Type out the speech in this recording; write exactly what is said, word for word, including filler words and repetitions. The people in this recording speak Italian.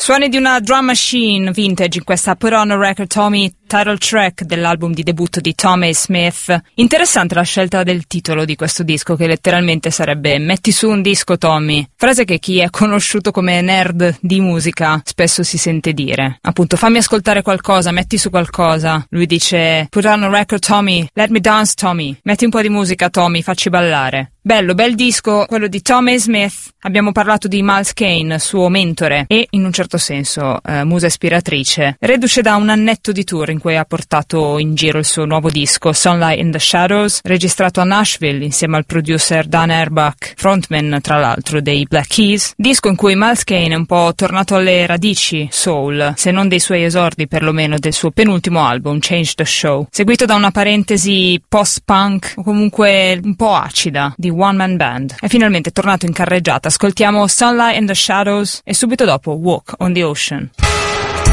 Suoni di una drum machine vintage in questa Put on a Record Tommy, title track dell'album di debutto di Tommy Smith. Interessante la scelta del titolo di questo disco, che letteralmente sarebbe "metti su un disco, Tommy", frase che chi è conosciuto come nerd di musica spesso si sente dire. Appunto, fammi ascoltare qualcosa, metti su qualcosa. Lui dice "Put on a record, Tommy, let me dance, Tommy", metti un po' di musica, Tommy, facci ballare. Bello, bel disco, quello di Tommy Smith. Abbiamo parlato di Miles Kane, suo mentore e, in un certo senso, eh, musa ispiratrice, reduce da un annetto di tour in cui ha portato in giro il suo nuovo disco Sunlight in the Shadows, registrato a Nashville insieme al producer Dan Auerbach, frontman tra l'altro dei Black Keys, disco in cui Miles Kane è un po' tornato alle radici soul, se non dei suoi esordi perlomeno del suo penultimo album Change the Show, seguito da una parentesi post-punk o comunque un po' acida di One Man Band. È finalmente tornato in carreggiata. Ascoltiamo Sunlight in the Shadows e subito dopo Walk on the Ocean.